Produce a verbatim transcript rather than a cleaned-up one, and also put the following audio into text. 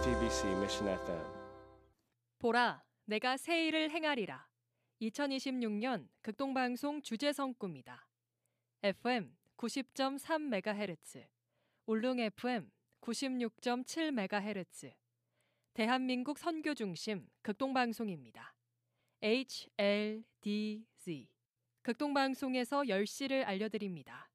제이티비씨 Mission 에프엠. 보라, 내가 새 일을 행하리라. 이천이십육 년 극동방송 주제성구입니다. 에프엠 구십 점 삼 메가헤르츠, 울릉 에프엠 구십육 점 칠 메가헤르츠, 대한민국 선교 중심 극동방송입니다. 에이치엘디지 극동방송에서 열 시를 알려드립니다.